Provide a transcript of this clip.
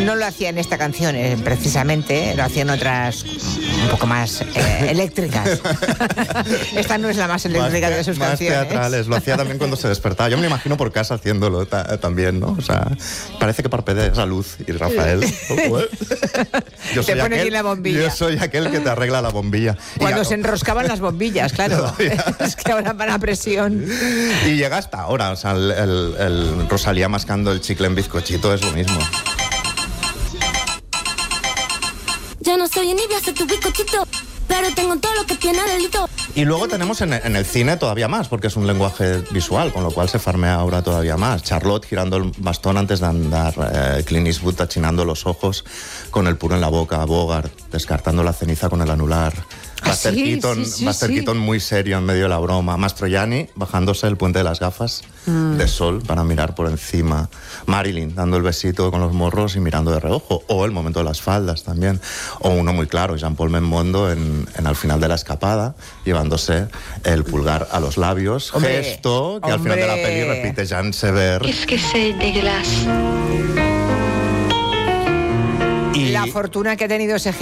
No lo hacía en esta canción, precisamente, lo hacía en otras un poco más eléctricas. Esta no es la más eléctrica de sus canciones. Más teatrales, lo hacía también cuando se despertaba. Yo me lo imagino por casa haciéndolo también, ¿no? O sea, parece que parpadea la luz y Rafael. Te pone aquí la bombilla. Yo soy aquel que te arregla la bombilla. Cuando se enroscaban las bombillas, claro. Es que ahora para presión. Y llega hasta ahora, o sea, el Rosalía mascando el chicle en bizcochito es lo mismo. Yo no soy envidia, soy tu bizcochito, pero tengo todo lo que tiene delito. Y luego tenemos en el cine todavía más, porque es un lenguaje visual, con lo cual se farmea ahora todavía más. Charlotte girando el bastón antes de andar, Clint Eastwood achinando los ojos con el puro en la boca, Bogart descartando la ceniza con el anular. Buster Keaton muy serio en medio de la broma. Mastroianni bajándose el puente de las gafas de sol para mirar por encima. Marilyn dando el besito con los morros y mirando de reojo. O el momento de las faldas también. O uno muy claro, Jean-Paul Belmondo al final de la escapada, llevándose el pulgar a los labios. Hombre, gesto que al final de la peli repite Jean Sever. Qu'est-ce que c'est dégueulasse. La fortuna que ha tenido ese